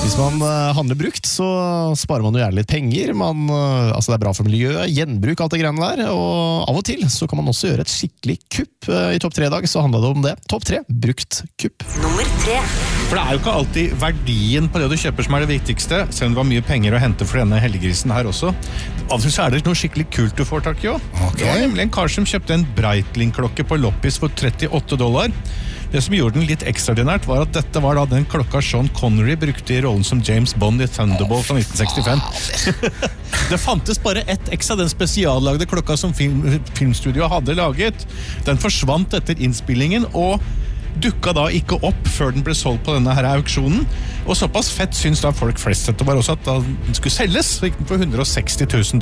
Hvis man handler brukt, så sparer man jo gjerne litt penger. Altså det er bra for miljøet, gjenbruk, alt det greiene der. Og av og til så kan man også gjøre et skikkelig kupp. I topp 3 i dag så handlet det om det. Topp 3, brukt kupp. Nummer 3. For det er jo ikke alltid verdien på det du kjøper som er det viktigste, selv om det var mye penger å hente for denne helgegrisen her også. Av og til så er det noe skikkelig kult du får tak i også. Okay. Det var nemlig en kar som kjøpte en Breitling-klokke på Loppis for $38. Det som gjorde den litt ekstraordinært var at dette var da den klokka Sean Connery brukte i rollen som James Bond i Thunderball fra 1965. Det fantes bare ett X av den spesiallagde klokka som filmstudio hadde laget. Den forsvant etter innspillingen og dukka da ikke opp før den ble solgt på denne her auksjonen. Og såpass fett syns da folk flest dette var også at da den skulle selges, så gikk den for $160,000.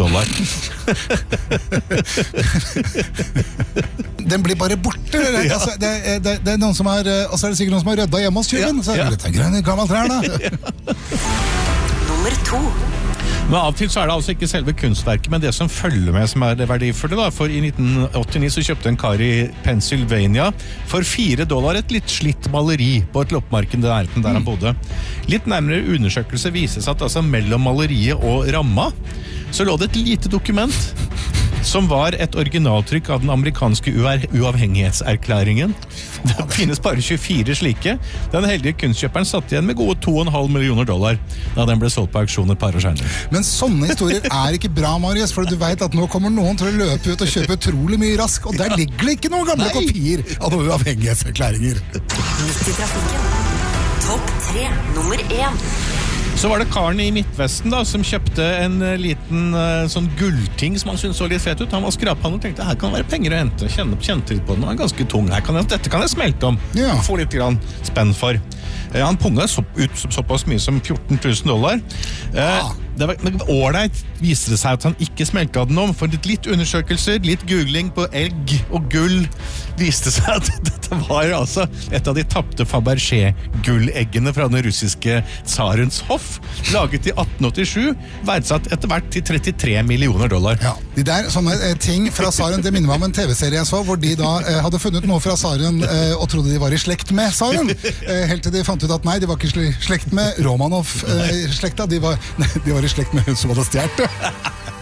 Den blir bare borte. Ja. Altså, det er noen som har, og så er det sikkert noen som har rødda hjemme hos tyven. Så er det litt grønn gammel trær da. Nummer 2. Men av og til så er det altså ikke selve kunstverket, men det som følger med som er det verdifulle da. For i 1989 så kjøpte en kar i Pennsylvania for $4 et litt slitt maleri på et loppemarked der han bodde. Litt nærmere undersøkelse vises at altså mellom maleriet og ramma så lå det et lite dokument som var et originaltrykk av den amerikanske uavhengighetserklæringen. Det finnes bare 24 slike. Den heldige kunstkjøperen satt igjen med gode $2,5 millioner da den ble solgt på auksjon et par år senere. Men sånne historier er ikke bra, Marius, for du vet at nå kommer noen til å løpe ut og kjøpe utrolig mye rask, og der ligger det ikke noen gamle kopier av noen uavhengighetserklæringer. Midt i trafikken. Topp 3, nummer 1. Så var det karen i Midtvesten da, som kjøpte en liten sånn gullting som han syntes så litt fet ut. Han var skraphandel og tenkte, her kan det være penger å hente. Kjente litt på den, den er ganske tung. Dette kan jeg smelte om. Ja. Få litt grann spenn for. Han punget ut såpass mye som $14,000. Det var ålreit, viste det seg at han ikke smeltet den om. For litt undersøkelser, litt googling på egg og gull, viste seg at dette var altså et av de tappte Fabergé-gulleggene fra den russiske tsarens hoff, laget i 1887, verdsatt etter hvert til $33 millioner. Ja, de der sånne ting fra tsaren, det minner meg om en TV-serie jeg så, hvor de da hadde funnet noe fra tsaren og trodde de var i slekt med tsaren. Helt til de fant ut at nei, de var ikke slekt med Romanov-slekta, de var i slekt med hun som hadde stjert det.